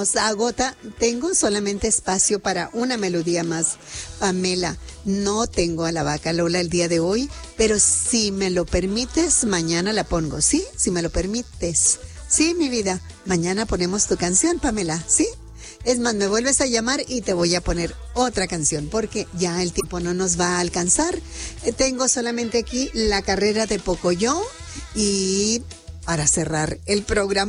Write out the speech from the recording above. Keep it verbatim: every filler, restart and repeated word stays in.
Nos agota, tengo solamente espacio para una melodía más. Pamela, no tengo a la vaca Lola el día de hoy, pero si me lo permites, mañana la pongo, ¿sí? Si me lo permites. Sí, mi vida, mañana ponemos tu canción, Pamela, ¿sí? Es más, me vuelves a llamar y te voy a poner otra canción, porque ya el tiempo no nos va a alcanzar. Eh, Tengo solamente aquí la carrera de Pocoyo y para cerrar el programa.